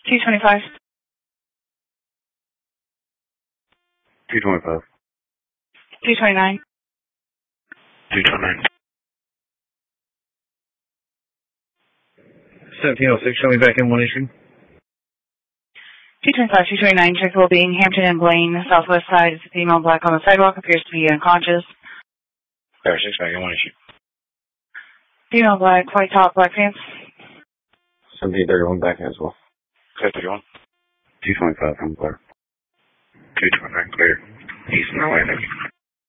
225. 225. 229. 229. 1706, show me back in 1 issue. 225, 229, check will be Hampton and Blaine, southwest side. It's a female black on the sidewalk, appears to be unconscious. There, 6 back in 1 issue. Female black, white top, black pants. 1731 back as well. 231. 225, I'm clear. 229 clear. East and Atlantic.